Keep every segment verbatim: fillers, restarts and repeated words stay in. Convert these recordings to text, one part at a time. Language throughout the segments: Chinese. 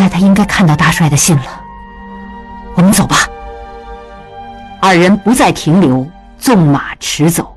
在他应该看到大帅的信了。我们走吧。二人不再停留，纵马驰走。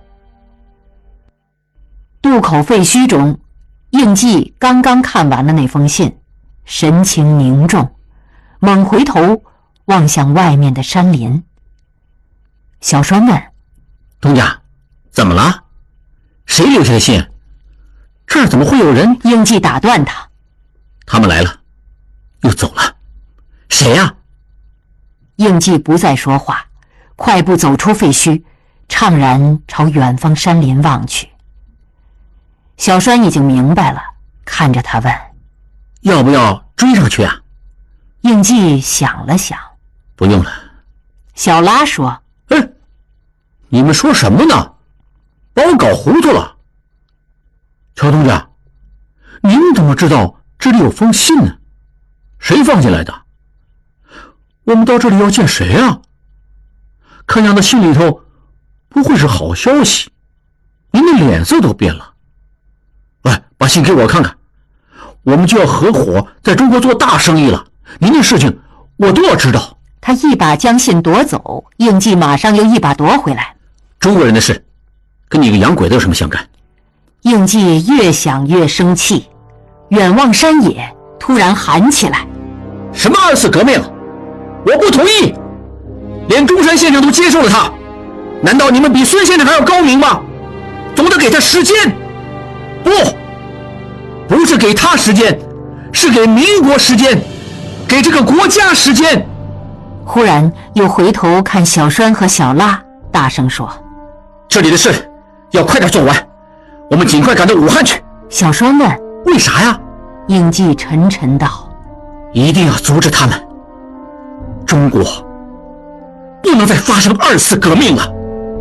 渡口废墟中，应季刚刚看完了那封信，神情凝重，猛回头望向外面的山林。小栓问： 东家，怎么了？谁留下的信？这儿怎么会有人？ 应季打断他： 他们来了，又走了。谁呀？ 应季不再说话，快步走出废墟，怅然朝远方山林望去。小栓已经明白了，看着他问： 要不要追上去啊？ 应季想了想： 不用了。 小拉说： 哎，你们说什么呢？把我搞糊涂了。乔东家，您怎么知道这里有封信呢？谁放进来的？我们到这里要见谁啊？看样子信里头不会是好消息。您的脸色都变了。哎，把信给我看看，我们就要合伙在中国做大生意了，您的事情我都要知道。 他一把将信夺走，应季马上又一把夺回来。 中国人的事跟你个洋鬼子有什么相干？ 应季越想越生气，远望山野，突然喊起来： 什么二次革命？我不同意！连中山先生都接受了他，难道你们比孙先生还要高明吗？总得给他时间。不，不是给他时间，是给民国时间，给这个国家时间。 忽然又回头看小栓和小拉，大声说： 这里的事要快点做完，我们尽快赶到武汉去。 小栓问： 为啥呀？ 应季沉沉道： 一定要阻止他们，中国不能再发生二次革命了。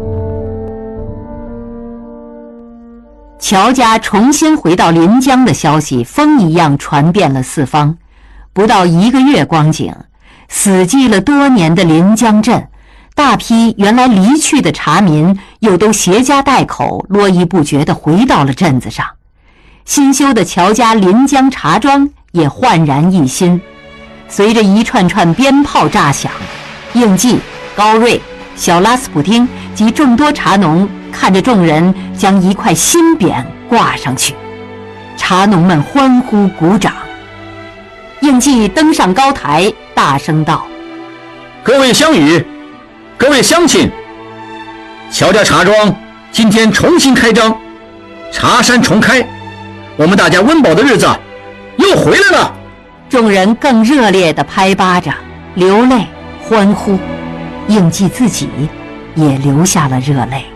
乔家重新回到临江的消息风一样传遍了四方，不到一个月光景，死寂了多年的临江镇，大批原来离去的茶民又都携家带口，络绎不绝地回到了镇子上。新修的乔家临江茶庄也焕然一新。随着一串串鞭炮炸响，应季、高瑞、小拉斯普丁及众多茶农看着众人将一块新匾挂上去，茶农们欢呼鼓掌。应季登上高台，大声道： 各位乡语，各位乡亲，乔家茶庄今天重新开张，茶山重开，我们大家温饱的日子又回来了。 众人更热烈地拍巴掌、流泪、欢呼，应季自己也流下了热泪。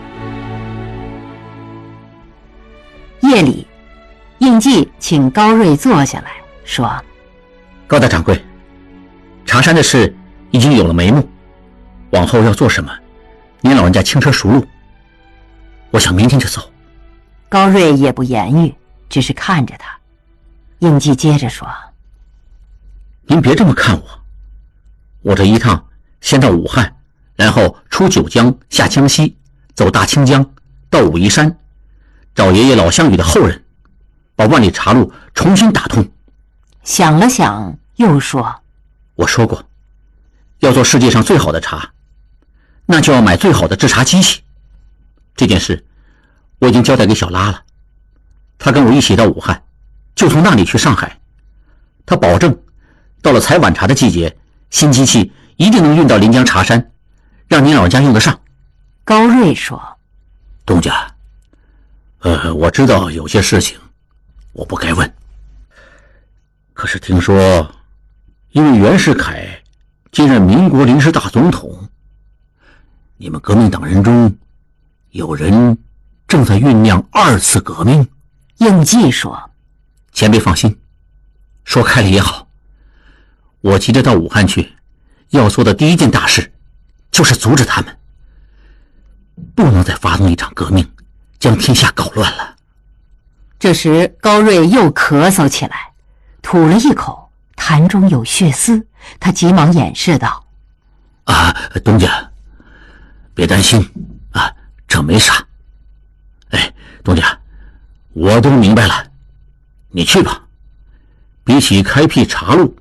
夜里，应季请高瑞坐下来说： 高大掌柜，茶山的事已经有了眉目，往后要做什么，您老人家轻车熟路，我想明天就走。 高瑞也不言语，只是看着他。应季接着说： 您别这么看我，我这一趟先到武汉，然后出九江下江西，走大清江到武夷山，找爷爷老乡语的后人，把万里茶路重新打通。 想了想又说： 我说过，要做世界上最好的茶，那就要买最好的制茶机器。这件事我已经交代给小拉了，他跟我一起到武汉，就从那里去上海，他保证到了采晚茶的季节，新机器一定能运到临江茶山，让您老人家用得上。 高瑞说： 东家，呃，我知道有些事情我不该问，可是听说因为袁世凯接任民国临时大总统，你们革命党人中有人正在酝酿二次革命。 应季说： 前辈放心，说开了也好，我急着到武汉去，要做的第一件大事就是阻止他们，不能再发动一场革命，将天下搞乱了。 这时高瑞又咳嗽起来，吐了一口，痰中有血丝，他急忙掩饰道： 啊，东家，别担心啊，这没啥。哎，东家，我都明白了，你去吧。比起开辟茶路，